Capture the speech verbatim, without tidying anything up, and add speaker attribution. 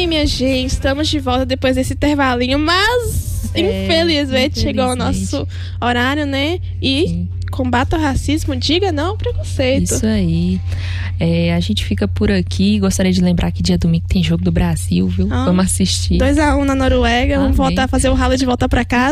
Speaker 1: bem, minha gente, estamos de volta depois desse intervalinho, mas é, infelizmente, infelizmente chegou o nosso horário, né? E Sim. combata o racismo, diga não ao preconceito.
Speaker 2: Isso aí. É, a gente fica por aqui. Gostaria de lembrar que dia domingo tem jogo do Brasil, viu? Ah, vamos assistir.
Speaker 1: dois a um na Noruega. Amém. Vamos voltar a fazer o rally de volta pra casa.